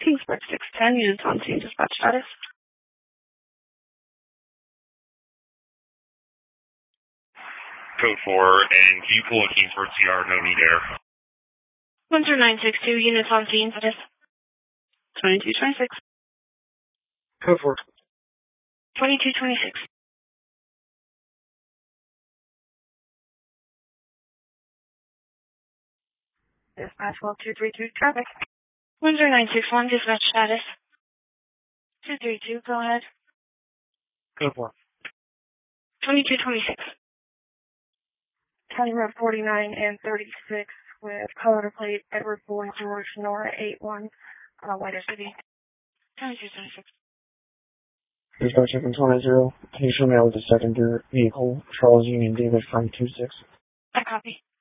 Kingsburg 610, units on scene, dispatch status. Code 4, and can you pull a Kingsburg CR, no need air? 10962, units on scene, status. 2226. Code 4. 2226. Dispatch 12232, traffic. 10961, dispatch status. 232, go ahead. Code 4. 2226. County Road 49 and 36 with color plate Edward Boy George Nora 81, White SUV. 2226. Dispatch 720, can you show me out with the second vehicle, Charles Union David from 26? I copy.